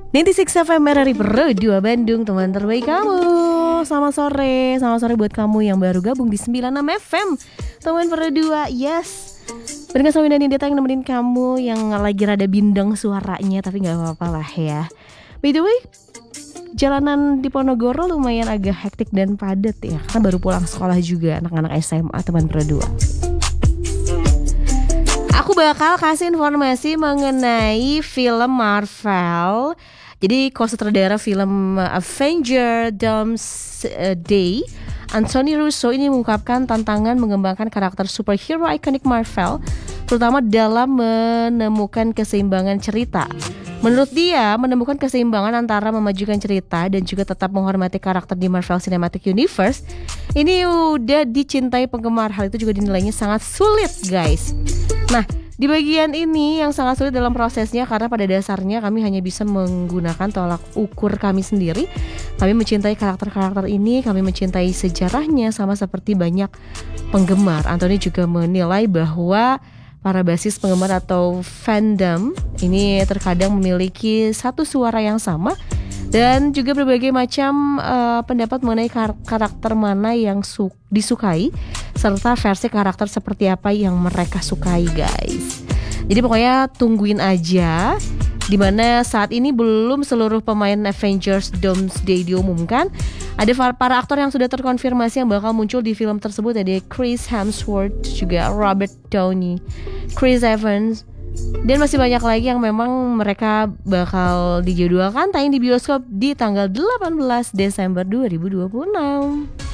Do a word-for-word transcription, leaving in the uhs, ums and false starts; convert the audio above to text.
sembilan puluh enam F M R R I Pro dua Bandung, teman terbaik kamu. Selamat sore, selamat sore buat kamu yang baru gabung di sembilan puluh enam F M, teman Pro dua. Yes, Barengan sama Dani Deta yang nemenin kamu yang lagi rada bindeng suaranya, tapi gak apa-apa lah ya. By the way, jalanan di Ponorogo lumayan agak hektik dan padat ya, karena baru pulang sekolah juga anak-anak S M A teman Pro dua. Aku bakal kasih informasi mengenai film Marvel. Jadi co-sutradara film Avengers Doomsday, Anthony Russo ini mengungkapkan tantangan mengembangkan karakter superhero ikonik Marvel, terutama dalam menemukan keseimbangan cerita. Menurut dia, menemukan keseimbangan antara memajukan cerita dan juga tetap menghormati karakter di Marvel Cinematic Universe ini udah dicintai penggemar. Hal itu juga dinilainya sangat sulit, guys. Nah, di bagian ini yang sangat sulit dalam prosesnya karena pada dasarnya kami hanya bisa menggunakan tolak ukur kami sendiri. Kami mencintai karakter-karakter ini, kami mencintai sejarahnya sama seperti banyak penggemar. Anthony juga menilai bahwa para basis penggemar atau fandom ini terkadang memiliki satu suara yang sama dan juga berbagai macam uh, pendapat mengenai kar- karakter mana yang su- disukai serta versi karakter seperti apa yang mereka sukai, guys. Jadi pokoknya tungguin aja, dimana saat ini belum seluruh pemain Avengers Doomsday diumumkan. Ada para aktor yang sudah terkonfirmasi yang bakal muncul di film tersebut, ada Chris Hemsworth, juga Robert Downey, Chris Evans, dan masih banyak lagi yang memang mereka bakal dijadwalkan tayang di bioskop di tanggal delapan belas Desember dua ribu dua puluh enam.